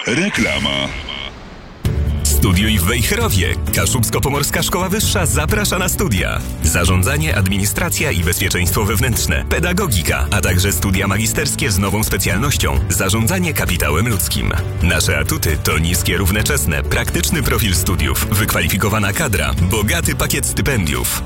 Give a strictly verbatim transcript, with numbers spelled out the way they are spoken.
Reklama. Studiuj w Wejherowie. Kaszubsko-Pomorska Szkoła Wyższa zaprasza na studia. Zarządzanie, administracja i bezpieczeństwo wewnętrzne, pedagogika, a także studia magisterskie z nową specjalnością zarządzanie kapitałem ludzkim. Nasze atuty to niskie równoczesne, praktyczny profil studiów, wykwalifikowana kadra, bogaty pakiet stypendiów.